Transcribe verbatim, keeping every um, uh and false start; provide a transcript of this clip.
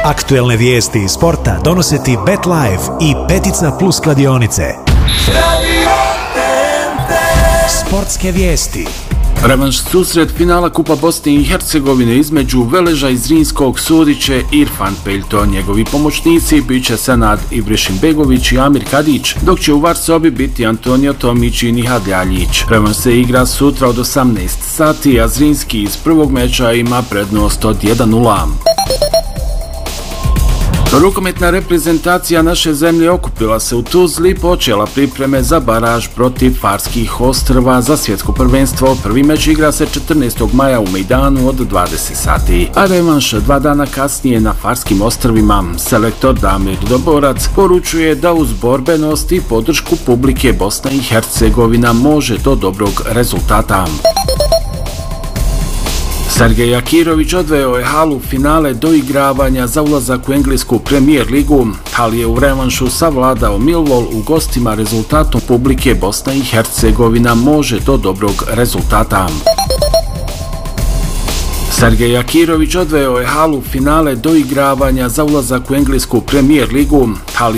Aktuelne vijesti iz sporta donose ti BetLife i Petica Plus kladionice. Sportske vijesti. Revanš susret finala Kupa Bosne i Hercegovine između Veleža i Zrinskog sudit će Irfan Peljton. Njegovi pomoćnici bit će Senad Ibrišimbegović i Amir Kadić, dok će u var sobi biti Antonio Tomić i Nihad Ljaljić. Revanš se igra sutra od osamnaest sati, a Zrinski iz prvog meča ima prednost od jedan nula. Rukometna reprezentacija naše zemlje okupila se u Tuzli i počela pripreme za baraž protiv Farskih ostrva za svjetsko prvenstvo. Prvi meč igra se četrnaestog maja u Mejdanu od dvadeset sati, a revanš dva dana kasnije na Farskim ostrvima. Selektor Damir Doborac poručuje da uz borbenost i podršku publike Bosna i Hercegovina može do dobrog rezultata. Sergej Akirović odveo je Halu finale do igravanja za ulazak u englesku Premier ligu. Hal je u revanšu savladao Millwall u gostima. Rezultatom publike Bosna i Hercegovina može do dobrog rezultata. Sergej Akirović odveo je Halu finale do igravanja za ulazak u englesku Premier ligu. Hal